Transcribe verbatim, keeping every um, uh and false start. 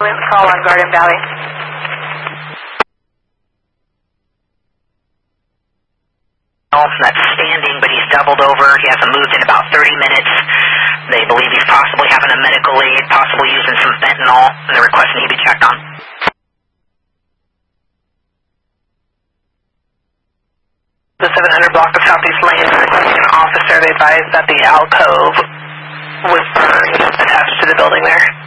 Call on Garden Valley. That's standing, but he's doubled over. He hasn't moved in about thirty minutes. They believe he's possibly having a medical aid, possibly using some fentanyl, and they're requesting he be checked on. The seven hundred block of Southeast Lane, requesting an officer. They advised that the alcove was burned attached to the building there.